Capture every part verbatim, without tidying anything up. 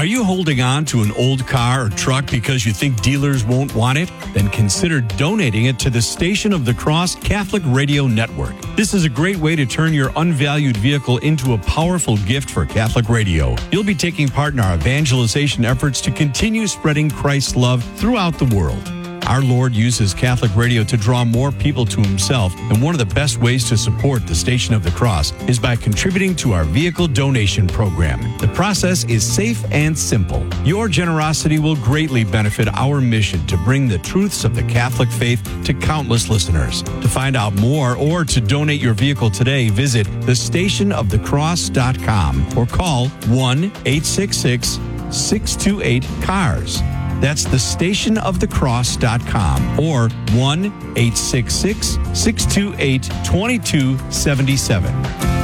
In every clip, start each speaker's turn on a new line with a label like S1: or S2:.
S1: Are you holding on to an old car or truck because you think dealers won't want it? Then consider donating it to the Station of the Cross Catholic Radio Network. This is a great way to turn your unvalued vehicle into a powerful gift for Catholic radio. You'll be taking part in our evangelization efforts to continue spreading Christ's love throughout the world. Our Lord uses Catholic radio to draw more people to himself, and one of the best ways to support the Station of the Cross is by contributing to our vehicle donation program. The process is safe and simple. Your generosity will greatly benefit our mission to bring the truths of the Catholic faith to countless listeners. To find out more or to donate your vehicle today, visit the station of the cross dot com or call one eight six six, six two eight, C A R S. That's the station of the cross dot com or one eight six six, six two eight, two two seven seven.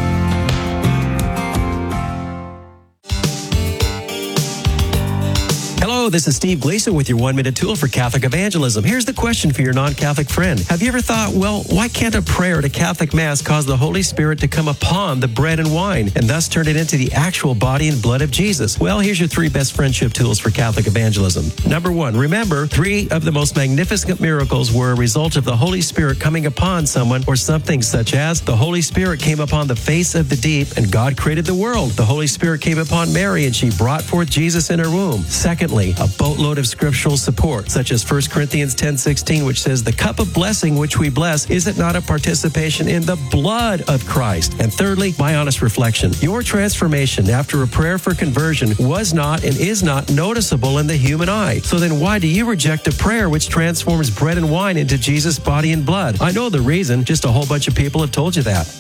S2: Hello, this is Steve Gleason with your one-minute tool for Catholic evangelism. Here's the question for your non-Catholic friend. Have you ever thought, well, why can't a prayer at a Catholic Mass cause the Holy Spirit to come upon the bread and wine and thus turn it into the actual body and blood of Jesus? Well, here's your three best friendship tools for Catholic evangelism. Number one, remember, three of the most magnificent miracles were a result of the Holy Spirit coming upon someone or something, such as the Holy Spirit came upon the face of the deep and God created the world. The Holy Spirit came upon Mary and she brought forth Jesus in her womb. Secondly, a boatload of scriptural support, such as First Corinthians ten sixteen, which says, the cup of blessing which we bless, is it not a participation in the blood of Christ? And thirdly, my honest reflection. Your transformation after a prayer for conversion was not and is not noticeable in the human eye. So then why do you reject a prayer which transforms bread and wine into Jesus' body and blood? I know the reason, just a whole bunch of people have told you that.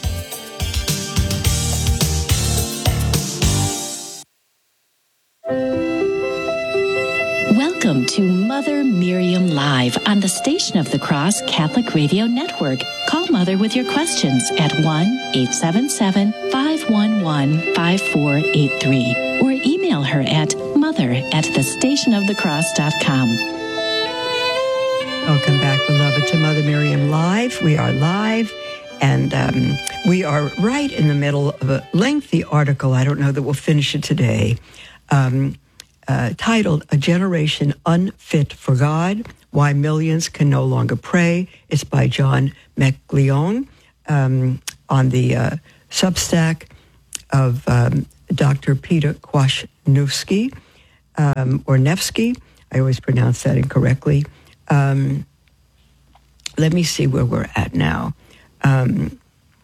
S3: Welcome to Mother Miriam Live on the Station of the Cross Catholic Radio Network. Call Mother with your questions at one eight seven seven, five one one, five four eight three or email her at mother at the station of the cross dot com.
S4: Welcome back, beloved, to Mother Miriam Live. We are live, and um, we are right in the middle of a lengthy article. I don't know that we'll finish it today. Um, Uh, titled, A Generation Unfit for God, Why Millions Can No Longer Pray. It's by John McLeone um, on the uh, Substack of um, Doctor Peter Kwasniewski, um, or Nevsky. I always pronounce that incorrectly. Um, let me see where we're at now. Um,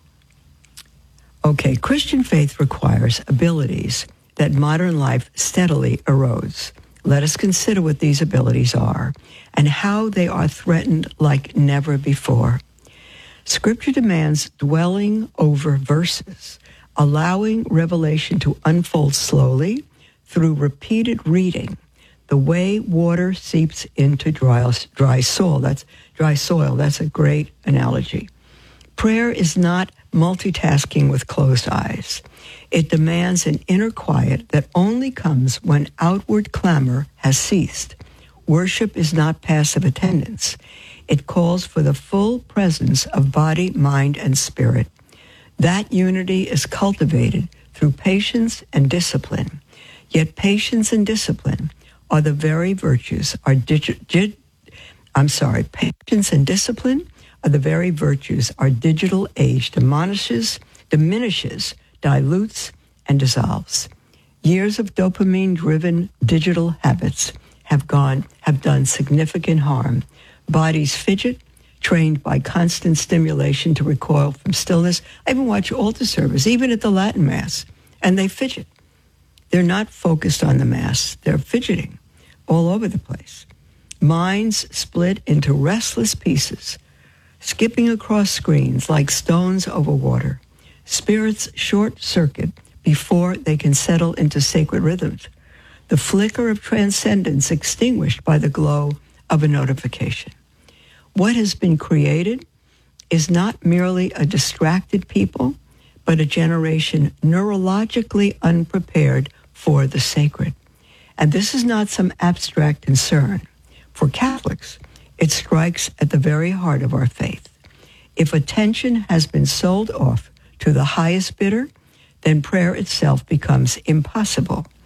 S4: okay, Christian faith requires abilities that modern life steadily erodes. Let us consider what these abilities are and how they are threatened like never before. Scripture demands dwelling over verses, allowing revelation to unfold slowly through repeated reading, the way water seeps into dry, dry soil. That's dry soil. That's a great analogy. Prayer is not multitasking with closed eyes. It demands an inner quiet that only comes when outward clamor has ceased. Worship is not passive attendance. It calls for the full presence of body, mind, and spirit. That unity is cultivated through patience and discipline. Yet patience and discipline are the very virtues, are digi- dig- I'm sorry, patience and discipline are the very virtues our digital age diminishes, diminishes, dilutes, and dissolves. Years of dopamine-driven digital habits have gone, have done significant harm. Bodies fidget, trained by constant stimulation to recoil from stillness. I even watch altar service, even at the Latin Mass, and they fidget. They're not focused on the Mass. They're fidgeting all over the place. Minds split into restless pieces, skipping across screens like stones over water. Spirits short-circuit before they can settle into sacred rhythms. The flicker of transcendence extinguished by the glow of a notification. What has been created is not merely a distracted people, but a generation neurologically unprepared for the sacred. And this is not some abstract concern. For Catholics, it strikes at the very heart of our faith. If attention has been sold off to the highest bidder, then prayer itself becomes impossible.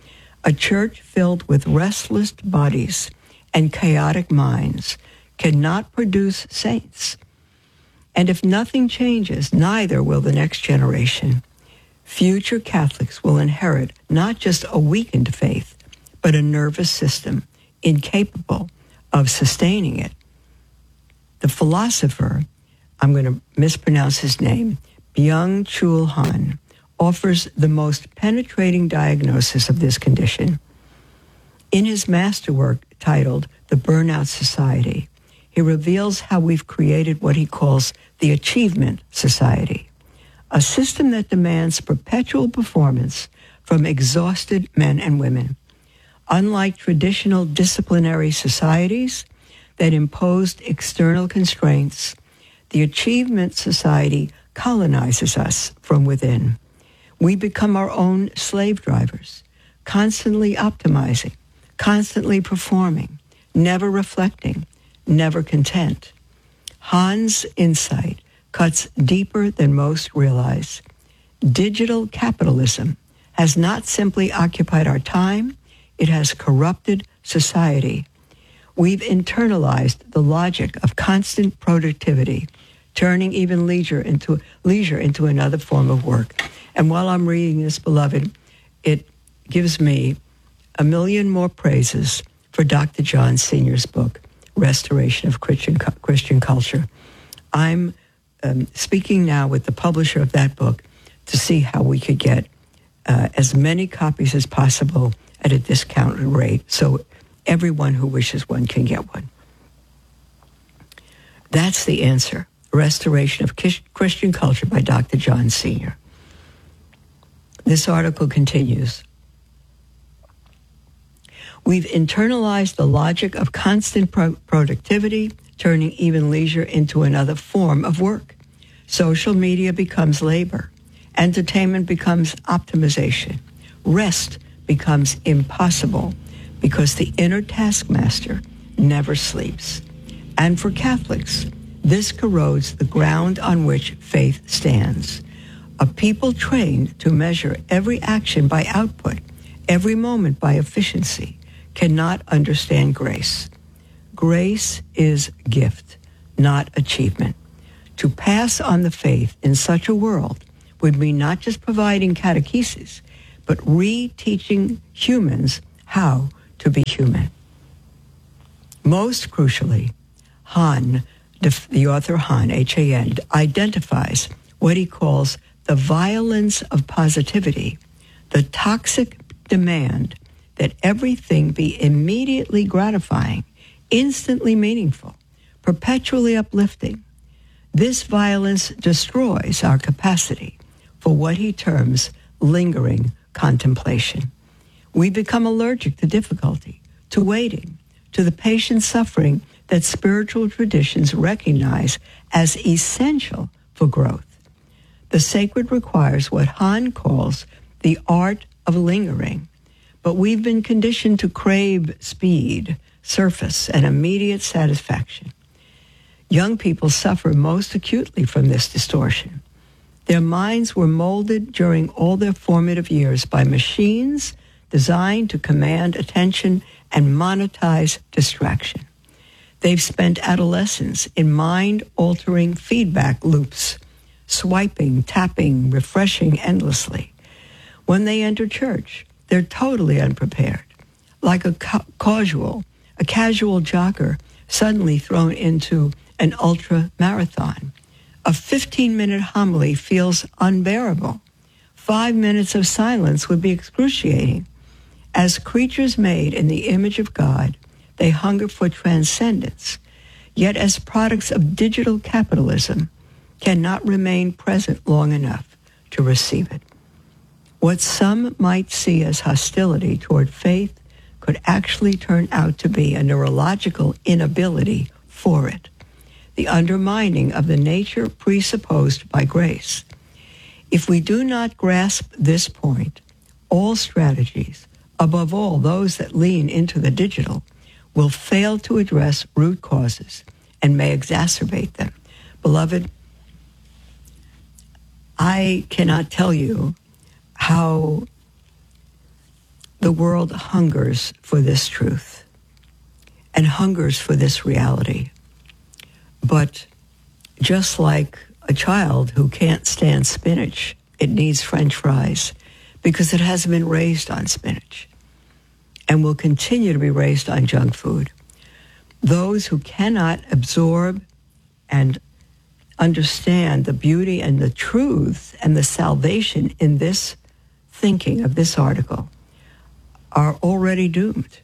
S4: A church filled with restless bodies and chaotic minds cannot produce saints. And if nothing changes, neither will the next generation. Future Catholics will inherit not just a weakened faith, but a nervous system incapable of sustaining it. The philosopher, I'm going to mispronounce his name, Byung-Chul Han, offers the most penetrating diagnosis of this condition. In his masterwork titled The Burnout Society, he reveals how we've created what he calls the Achievement Society, a system that demands perpetual performance from exhausted men and women. Unlike traditional disciplinary societies that imposed external constraints, the Achievement Society colonizes us from within. We become our own slave drivers, constantly optimizing, constantly performing, never reflecting, never content. Han's insight cuts deeper than most realize. Digital capitalism has not simply occupied our time, it has corrupted society. We've internalized the logic of constant productivity, turning even leisure into leisure into another form of work. And while I'm reading this, beloved, it gives me a million more praises for Doctor John Senior's book, Restoration of Christian, Christian Culture. I'm um, speaking now with the publisher of that book to see how we could get uh, as many copies as possible at a discounted rate so everyone who wishes one can get one. That's the answer. Restoration of Christian Culture by Doctor John Senior. This article continues. We've internalized the logic of constant pro- productivity, turning even leisure into another form of work. Social media becomes labor. Entertainment becomes optimization. Rest becomes impossible because the inner taskmaster never sleeps. And for Catholics, this corrodes the ground on which faith stands. A people trained to measure every action by output, every moment by efficiency, cannot understand grace. Grace is gift, not achievement. To pass on the faith in such a world would mean not just providing catechesis, but re-teaching humans how to be human. Most crucially, Han, the author Han, H A N, identifies what he calls the violence of positivity, the toxic demand that everything be immediately gratifying, instantly meaningful, perpetually uplifting. This violence destroys our capacity for what he terms lingering contemplation. We become allergic to difficulty, to waiting, to the patient suffering that spiritual traditions recognize as essential for growth. The sacred requires what Han calls the art of lingering, but we've been conditioned to crave speed, surface, and immediate satisfaction. Young people suffer most acutely from this distortion. Their minds were molded during all their formative years by machines designed to command attention and monetize distraction. They've spent adolescence in mind-altering feedback loops, swiping, tapping, refreshing endlessly. When they enter church, they're totally unprepared, like a ca- casual, a casual jogger suddenly thrown into an ultra-marathon. A fifteen-minute homily feels unbearable. Five minutes of silence would be excruciating. As creatures made in the image of God, they hunger for transcendence, yet as products of digital capitalism, cannot remain present long enough to receive it. What some might see as hostility toward faith could actually turn out to be a neurological inability for it, the undermining of the nature presupposed by grace. If we do not grasp this point, all strategies, above all those that lean into the digital, will fail to address root causes and may exacerbate them. Beloved, I cannot tell you how the The world hungers for this truth and hungers for this reality. But just like a child who can't stand spinach, it needs French fries because it hasn't been raised on spinach and will continue to be raised on junk food. Those who cannot absorb and understand the beauty and the truth and the salvation in this thinking of this article are already doomed.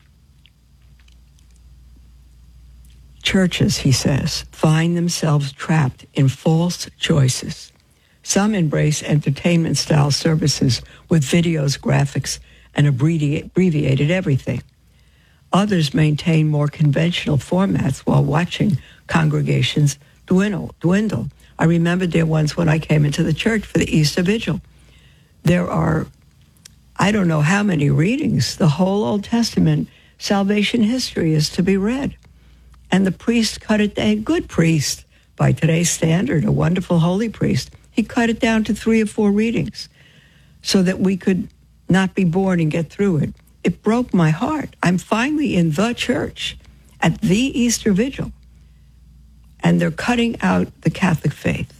S4: Churches, he says, find themselves trapped in false choices. Some embrace entertainment-style services with videos, graphics, and abbreviated everything. Others maintain more conventional formats while watching congregations dwindle. dwindle. I remember there once when I came into the church for the Easter Vigil. There are, I don't know how many readings. The whole Old Testament salvation history is to be read. And the priest cut it, a good priest, by today's standard, a wonderful holy priest, he cut it down to three or four readings so that we could not be bored and get through it. It broke my heart. I'm finally in the church at the Easter Vigil, and they're cutting out the Catholic faith.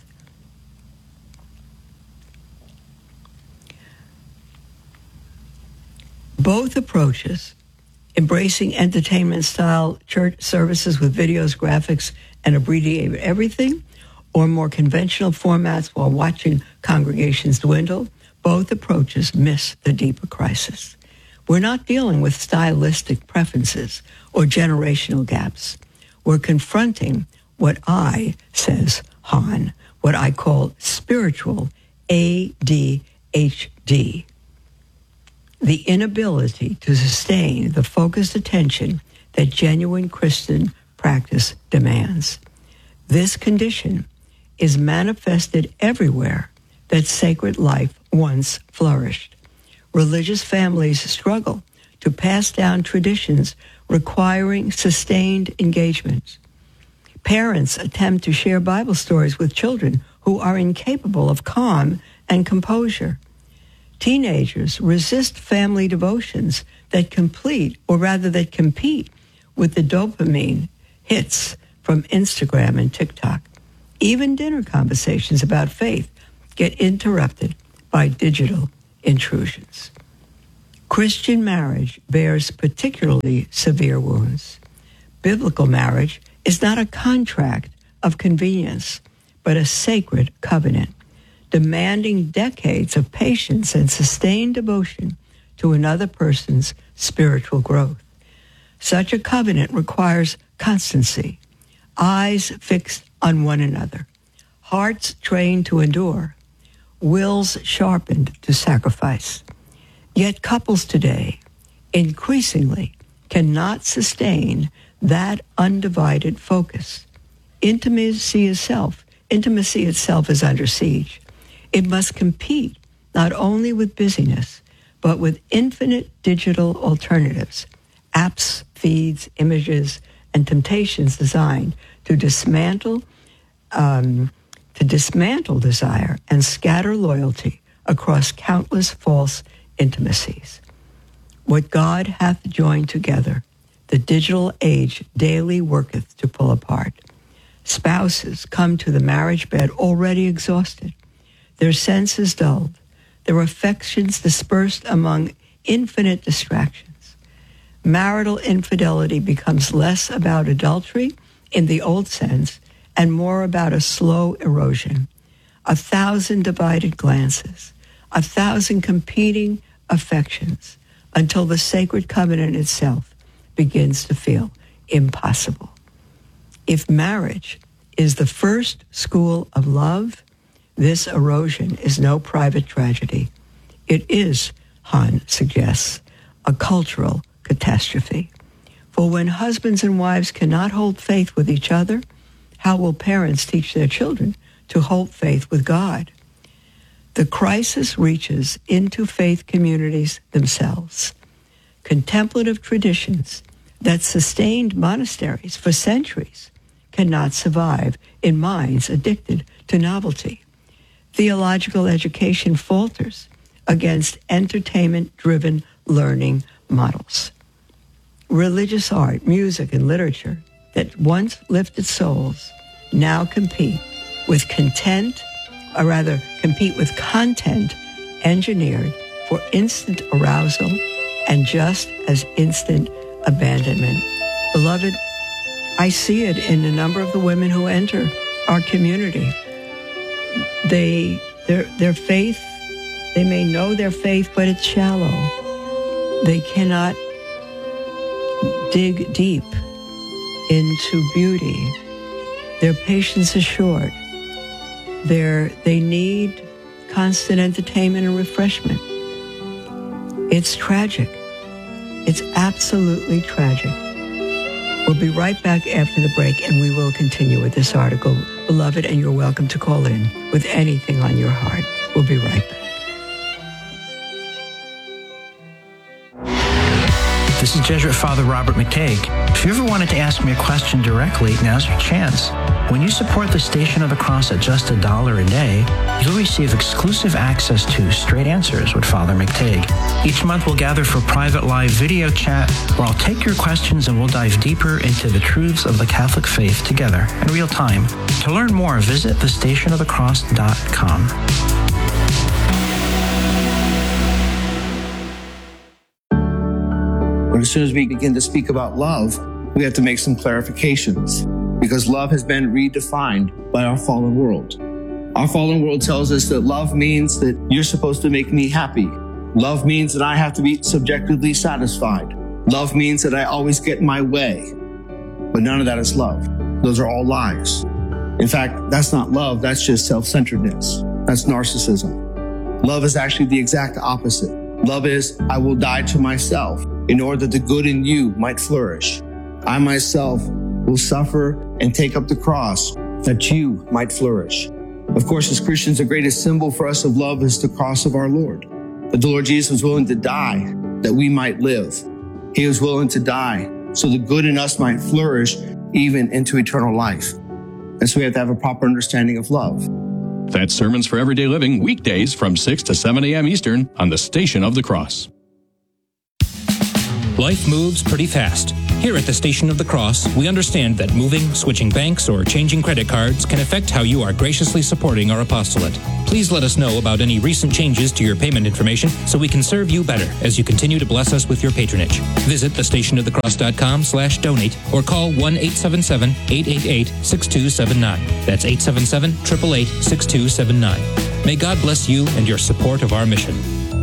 S4: Both approaches, embracing entertainment-style church services with videos, graphics, and abbreviated everything, or more conventional formats while watching congregations dwindle, both approaches miss the deeper crisis. We're not dealing with stylistic preferences or generational gaps. We're confronting what I, says Hahn, what I call spiritual A D H D. The inability to sustain the focused attention that genuine Christian practice demands. This condition is manifested everywhere that sacred life once flourished. Religious families struggle to pass down traditions requiring sustained engagement. Parents attempt to share Bible stories with children who are incapable of calm and composure. Teenagers resist family devotions that complete, or rather that compete, with the dopamine hits from Instagram and TikTok. Even dinner conversations about faith get interrupted by digital intrusions. Christian marriage bears particularly severe wounds. Biblical marriage is not a contract of convenience, but a sacred covenant, demanding decades of patience and sustained devotion to another person's spiritual growth. Such a covenant requires constancy, eyes fixed on one another, hearts trained to endure, wills sharpened to sacrifice. Yet couples today increasingly cannot sustain that undivided focus. Intimacy itself, intimacy itself is under siege. It must compete not only with busyness, but with infinite digital alternatives, apps, feeds, images, and temptations designed to dismantle, um, to dismantle desire and scatter loyalty across countless false intimacies. What God hath joined together, the digital age daily worketh to pull apart. Spouses come to the marriage bed already exhausted, their senses dulled, their affections dispersed among infinite distractions. Marital infidelity becomes less about adultery in the old sense and more about a slow erosion, a thousand divided glances, a thousand competing affections, until the sacred covenant itself begins to feel impossible. If marriage is the first school of love, this erosion is no private tragedy. It is, Hahn suggests, a cultural catastrophe. For when husbands and wives cannot hold faith with each other, how will parents teach their children to hold faith with God? The crisis reaches into faith communities themselves. Contemplative traditions that sustained monasteries for centuries cannot survive in minds addicted to novelty. Theological education falters against entertainment-driven learning models. Religious art, music, and literature that once lifted souls now compete with content, or rather compete with content engineered for instant arousal and just as instant abandonment. Beloved, I see it in a number of the women who enter our community. They, their, their faith, they may know their faith, but it's shallow. They cannot dig deep into beauty. Their patience is short. They're, they need constant entertainment and refreshment. It's tragic. It's absolutely tragic. We'll be right back after the break, and we will continue with this article. Beloved, and you're welcome to call in with anything on your heart. We'll be right back.
S5: This is Jesuit Father Robert McTague. If you ever wanted to ask me a question directly, now's your chance. When you support the Station of the Cross at just a dollar a day, you'll receive exclusive access to Straight Answers with Father McTague. Each month we'll gather for private live video chat where I'll take your questions and we'll dive deeper into the truths of the Catholic faith together in real time. To learn more, visit the station of the cross dot com.
S6: As soon as we begin to speak about love, we have to make some clarifications because love has been redefined by our fallen world. Our fallen world tells us that love means that you're supposed to make me happy. Love means that I have to be subjectively satisfied. Love means that I always get my way. But none of that is love. Those are all lies. In fact, that's not love. That's just self-centeredness. That's narcissism. Love is actually the exact opposite. Love is, I will die to myself in order that the good in you might flourish. I myself will suffer and take up the cross that you might flourish. Of course, as Christians, the greatest symbol for us of love is the cross of our Lord. That the Lord Jesus was willing to die that we might live. He was willing to die so the good in us might flourish even into eternal life. And so we have to have a proper understanding of love.
S7: That's Sermons for Everyday Living, weekdays from six to seven a.m. Eastern on the Station of the Cross.
S8: Life moves pretty fast. Here at the Station of the Cross, we understand that moving, switching banks, or changing credit cards can affect how you are graciously supporting our apostolate. Please let us know about any recent changes to your payment information so we can serve you better as you continue to bless us with your patronage. Visit the station of the cross dot com slash donate or call one eight seven seven, eight eight eight, six two seven nine. That's eight seven seven, eight eight eight, six two seven nine. May God bless you and your support of our mission.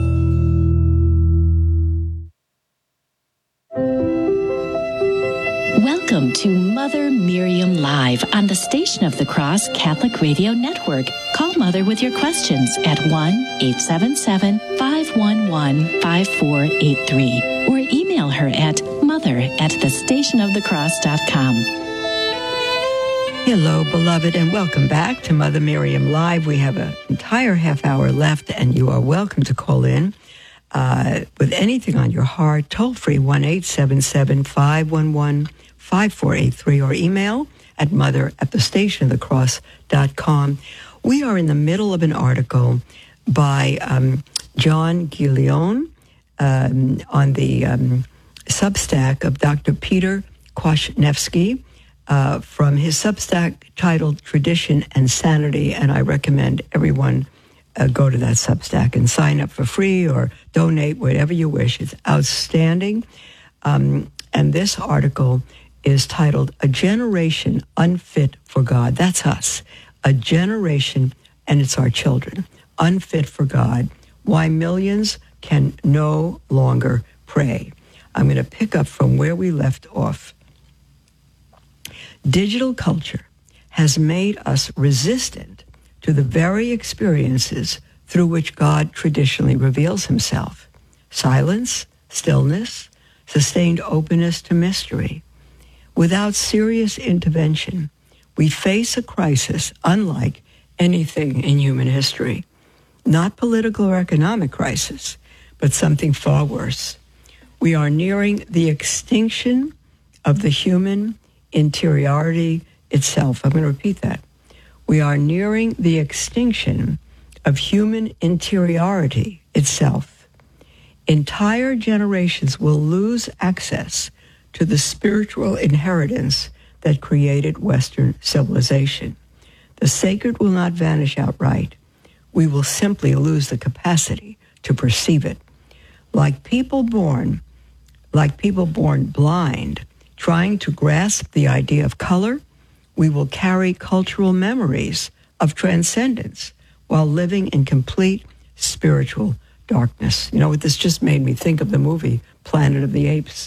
S3: Welcome to Mother Miriam Live on the Station of the Cross Catholic Radio Network. Call Mother with your questions at one eight seven seven, five one one, five four eight three or email her at mother at the station of the cross dot com.
S4: Hello, beloved, and welcome back to Mother Miriam Live. We have an entire half hour left, and you are welcome to call in uh, with anything on your heart. Toll free one eight seven seven, five one one, five four eight three or email at mother at the station of the cross dot com. We are in the middle of an article by um, John Guilleaume um, on the um, Substack of Doctor Peter Kwasniewski uh, from his Substack titled Tradition and Sanity, and I recommend everyone uh, go to that Substack and sign up for free or donate, whatever you wish. It's outstanding. Um, and this article is titled A Generation Unfit for God. That's us. A generation, and it's our children, unfit for God. Why millions can no longer pray. I'm going to pick up from where we left off. Digital culture has made us resistant to the very experiences through which God traditionally reveals himself. Silence, stillness, sustained openness to mystery. Without serious intervention, we face a crisis unlike anything in human history. Not political or economic crisis, but something far worse. We are nearing the extinction of the human interiority itself. I'm going to repeat that. We are nearing the extinction of human interiority itself. Entire generations will lose access to the spiritual inheritance that created Western civilization. The sacred will not vanish outright. We will simply lose the capacity to perceive it. Like people born, like people born blind, trying to grasp the idea of color, we will carry cultural memories of transcendence while living in complete spiritual darkness. You know, this just made me think of the movie Planet of the Apes.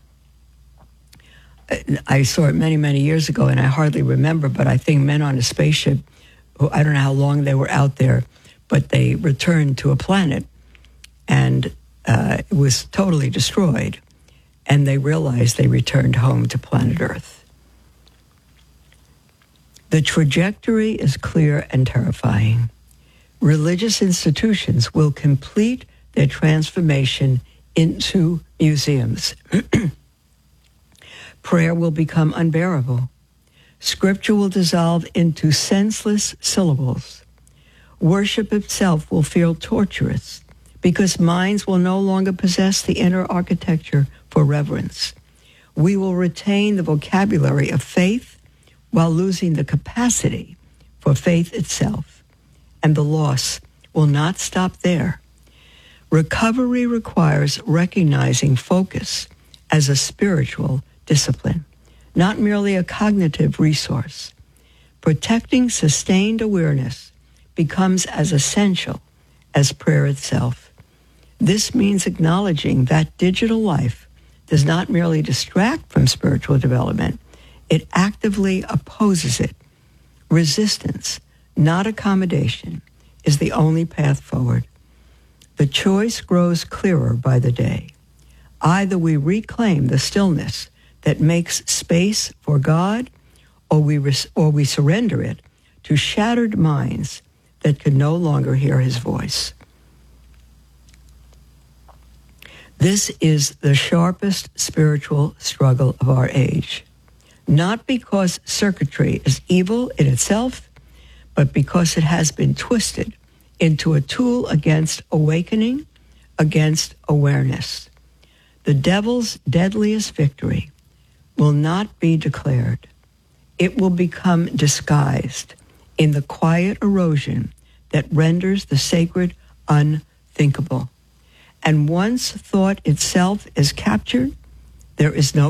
S4: I saw it many, many years ago, and I hardly remember, but I think men on a spaceship, who I don't know how long they were out there, but they returned to a planet, and uh, it was totally destroyed, and they realized they returned home to planet Earth. The trajectory is clear and terrifying. Religious institutions will complete their transformation into museums. Prayer will become unbearable. Scripture will dissolve into senseless syllables. Worship itself will feel torturous because minds will no longer possess the inner architecture for reverence. We will retain the vocabulary of faith while losing the capacity for faith itself. And the loss will not stop there. Recovery requires recognizing focus as a spiritual discipline, not merely a cognitive resource. Protecting sustained awareness becomes as essential as prayer itself. This means acknowledging that digital life does not merely distract from spiritual development, it actively opposes it. Resistance, not accommodation, is the only path forward. The choice grows clearer by the day. Either we reclaim the stillness that makes space for God, or we res- or we surrender it to shattered minds that can no longer hear his voice. This is the sharpest spiritual struggle of our age, not because circuitry is evil in itself, but because it has been twisted into a tool against awakening, against awareness. The devil's deadliest victory will not be declared. It will become disguised in the quiet erosion that renders the sacred unthinkable. And once thought itself is captured, there is no